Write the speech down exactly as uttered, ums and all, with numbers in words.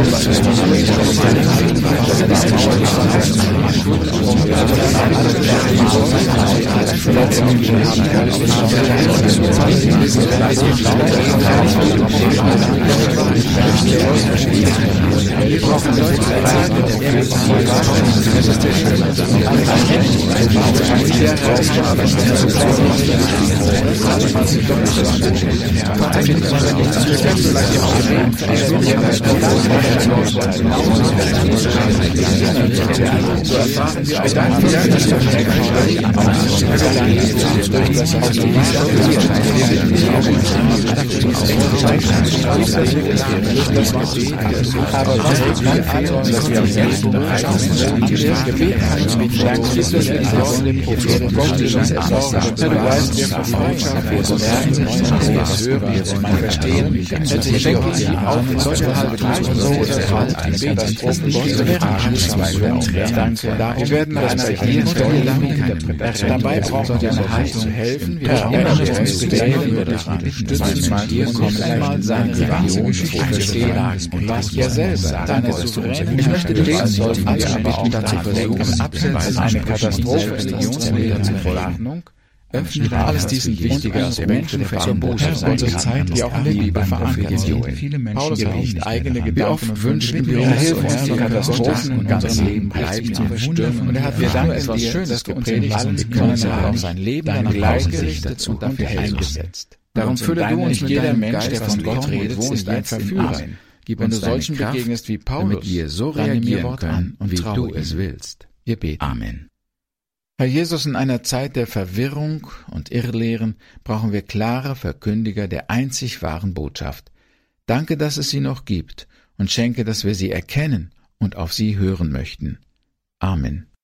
Wir brauchen Leute, das ist der Schöne. Aber was ist mein Fehler, dass wir am ersten Bereich Gebet haben, stärkst du die Worte dem Propheten Gottes und Sorge, du weißt, wir von Freundschaft, wir so merken, wir hören, wir wollen verstehen, ich schenke sie auf, in solche halbe Gleichen so oder so, ein Katastrophen, Gott, wäre Angst, danke, wir werden nach einer hier Stelle dabei brauchen wir eine Heilung zu helfen, wir erinnern uns bedächtig oder stützen mal hier, kommen einmal seine Religion zu verstehen, und was er selber, deine souveräne, ich möchte lesen, sollten wir aber auch dazu versuchen, abseits eine Katastrophenreligionsmittel zur Verordnung, öffnet alles diesen wichtigen Aspekte zur Botschaft unserer Zeit, die auch in der Bibel verankert sind. Paulus riecht eigene Gedanken und wünschen wir uns und die Katastrophen und ganzes Leben bleiben zu verstimmen. Und er hat wir danken etwas Schönes gepredigt und wir können auf sein Leben danach ausgerichtet und dafür eingesetzt. Darum fülle du uns mit jeder Mensch, der von Gott redet, ist ein Verführer. Gib uns solchen begegnest wie Paulus, damit wir so reagieren können, wie du es willst. Wir beten. Amen. Herr Jesus, in einer Zeit der Verwirrung und Irrlehren brauchen wir klare Verkündiger der einzig wahren Botschaft. Danke, dass es sie noch gibt, und schenke, dass wir sie erkennen und auf sie hören möchten. Amen.